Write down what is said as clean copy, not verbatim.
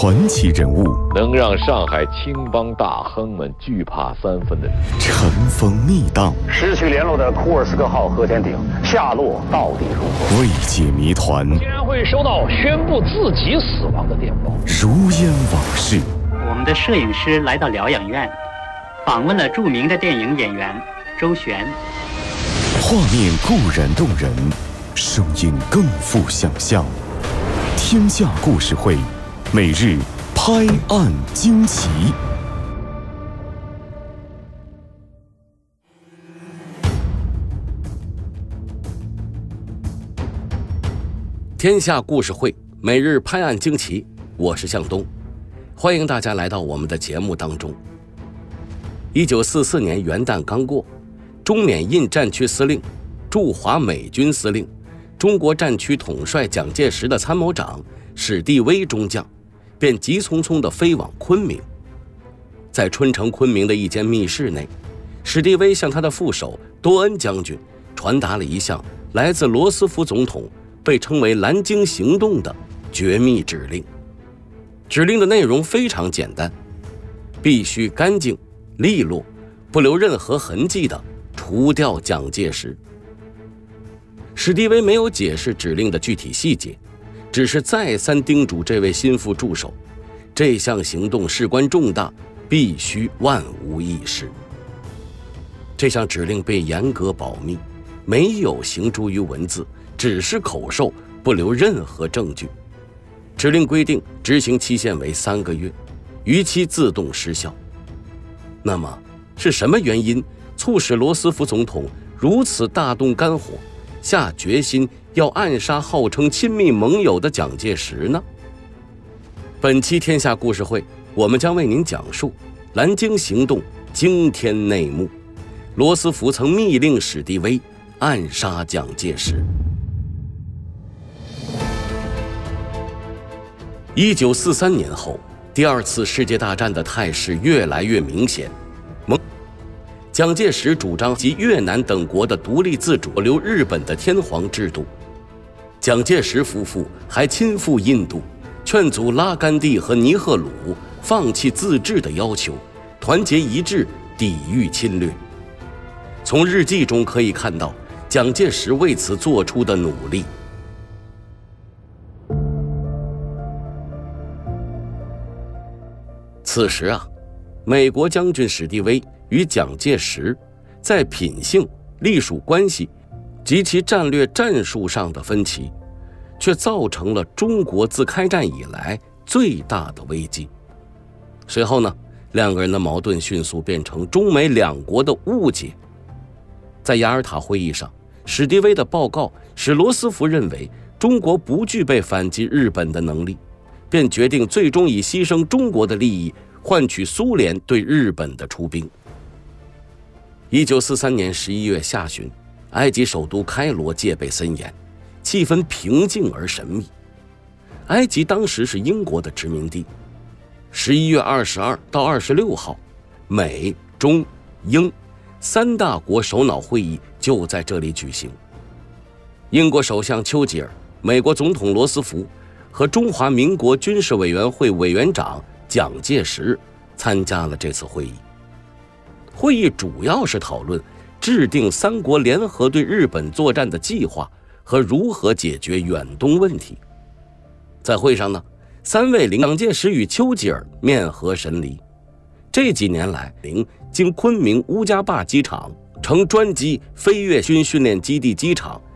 传奇人物， 能让上海青帮大亨们惧怕3分的人， 尘封密档， 失去联络的库尔斯克号核潜艇下落到底如何？ 未解谜团， 竟然会收到宣布自己死亡的电报， 如烟往事。 我们的摄影师来到疗养院，访问了著名的电影演员周璇。 画面固然动人，声音更富想象。天下故事会，每日拍案惊奇。 天下故事会，每日拍案惊奇，我是向东，欢迎大家来到我们的节目当中。1944年元旦刚过，中缅印战区司令、驻华美军司令、中国战区统帅蒋介石的参谋长史迪威中将便急匆匆地飞往昆明。在春城昆明的一间密室内，史迪威向他的副手多恩将军传达了一项来自罗斯福总统被称为蓝鲸行动的绝密指令。指令的内容非常简单，必须干净利落，不留任何痕迹地除掉蒋介石。史迪威没有解释指令的具体细节，只是再三叮嘱这位心腹助手，这项行动事关重大，必须万无一失。这项指令被严格保密，没有行诸于文字，只是口授，不留任何证据。指令规定执行期限为3个月，逾期自动失效。那么是什么原因促使罗斯福总统如此大动肝火，下决心要暗杀号称亲密盟友的蒋介石呢？本期天下故事会，我们将为您讲述蓝鲸行动惊天内幕，罗斯福曾密令史迪威暗杀蒋介石。1943年后，第2次世界大战的态势越来越明显。蒋介石主张及越南等国的独立自主，保留日本的天皇制度。蒋介石夫妇还亲赴印度，劝阻拉甘地和尼赫鲁放弃自治的要求，团结一致抵御侵略。从日记中可以看到蒋介石为此做出的努力。此时啊，美国将军史迪威与蒋介石在品性、隶属关系及其战略战术上的分歧，却造成了中国自开战以来最大的危机。随后呢，两个人的矛盾迅速变成中美两国的误解。在雅尔塔会议上，史迪威的报告使罗斯福认为中国不具备反击日本的能力，便决定最终以牺牲中国的利益换取苏联对日本的出兵。1943年11月下旬，埃及首都开罗戒备森严，气氛平静而神秘。埃及当时是英国的殖民地。11月22到26号，美、中、英3大国首脑会议就在这里举行。英国首相丘吉尔、美国总统罗斯福和中华民国军事委员会委员长蒋介石参加了这次会议。会议主要是讨论制定3国联合对日本作战的计划和如何解决远东问题。在会上呢，3位领蒋介石与丘吉尔面和神离。这几年来，经昆明乌加坝机场乘专机飞越军训练基地机场，